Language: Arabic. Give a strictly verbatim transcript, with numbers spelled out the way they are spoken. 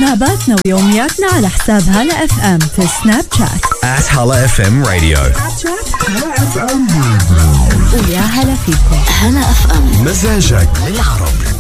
سناباتنا ويومياتنا على حساب هلا اف ام في سناب شات at هلا اف ام راديو. هلا اف ام ويا هلا فيكم. هلا اف ام مزاجك للعرب.